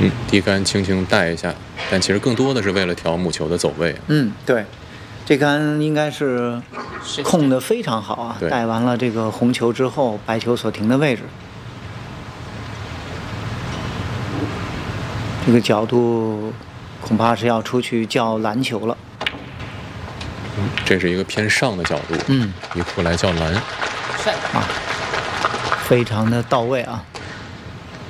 低杆轻轻带一下，但其实更多的是为了调母球的走位。 对，这杆应该是控得非常好啊，带完了这个红球之后，白球所停的位置，这个角度恐怕是要出去叫篮球了。 这是一个偏上的角度，一库来叫篮， 非常的到位啊。